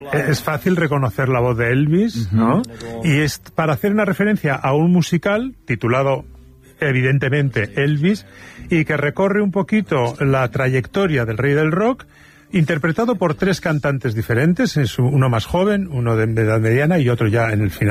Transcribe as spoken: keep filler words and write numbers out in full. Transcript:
Es fácil reconocer la voz de Elvis, ¿no? Y es para hacer una referencia a un musical titulado, evidentemente, Elvis, y que recorre un poquito la trayectoria del rey del rock, interpretado por tres cantantes diferentes, es uno más joven, uno de edad mediana y otro ya en el final.